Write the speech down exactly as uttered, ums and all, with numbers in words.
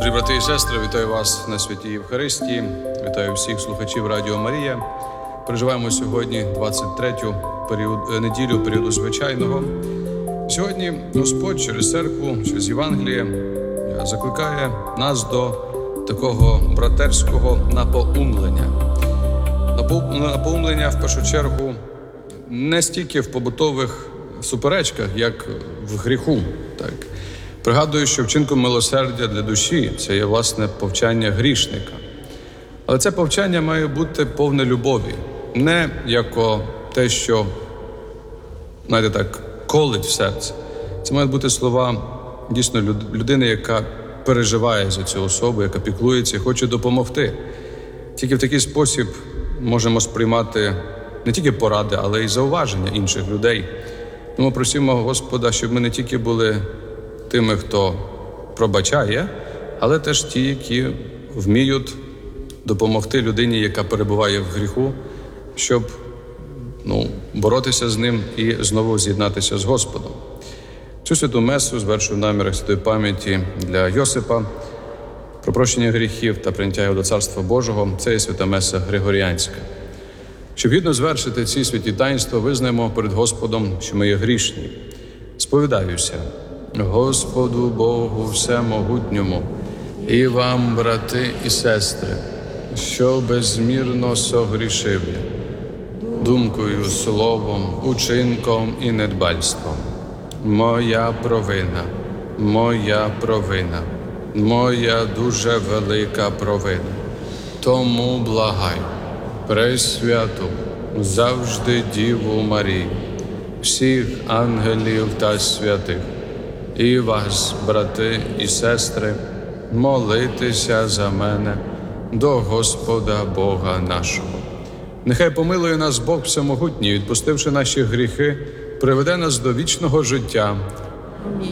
Дорогі брати і сестри, вітаю вас на святій Євхаристії, вітаю всіх слухачів Радіо Марія. Переживаємо сьогодні двадцять третю період, неділю періоду звичайного. Сьогодні Господь через церкву, через Євангеліє закликає нас до такого братерського напоумлення. Напоумлення в першу чергу не стільки в побутових суперечках, як в гріху. Так. Пригадую, що вчинком милосердя для душі – це є, власне, повчання грішника. Але це повчання має бути повне любові. Не як те, що, знаєте, так, колить в серце. Це мають бути слова, дійсно, людини, яка переживає за цю особу, яка піклується і хоче допомогти. Тільки в такий спосіб можемо сприймати не тільки поради, але й зауваження інших людей. Тому просимо Господа, щоб ми не тільки були тими, хто пробачає, але теж ті, які вміють допомогти людині, яка перебуває в гріху, щоб ну, боротися з ним і знову з'єднатися з Господом. Цю святу месу звершую в намірах святої пам'яті для Йосипа про прощення гріхів та прийняття його до Царства Божого. Це є свята меса Григоріанська. Щоб гідно звершити ці святі таїнства, визнаємо перед Господом, що ми є грішні. Сповідаюся Господу Богу Всемогутньому і вам, брати і сестри, що безмірно согрішив я, думкою, словом, учинком і недбальством. Моя провина, моя провина, моя дуже велика провина. Тому благаю Пресвяту, завжди Діву Марію, всіх ангелів та святих, і вас, брати і сестри, молитися за мене до Господа Бога нашого. Нехай помилує нас Бог Всемогутній, відпустивши наші гріхи, приведе нас до вічного життя.